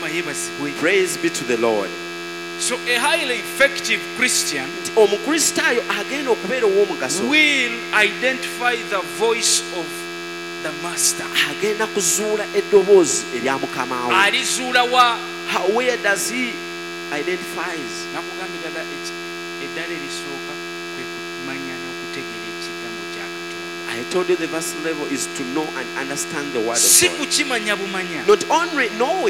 mukama yeebazibwe. Praise be to the Lord. So a highly effective Christian Omukristaayo agenda okubeera ow'omugaso will identify the voice of the master. agenda kuzuula eddoboozi erya mukama we. Alizuula wa? Where does he identifies? Nakugamba eddala erisooka kwe kumanya n'okutegeera ekigambo kya Katonda. I told you the first level is to know and understand the word of Si God. kukimanya bumanya. Not only knowing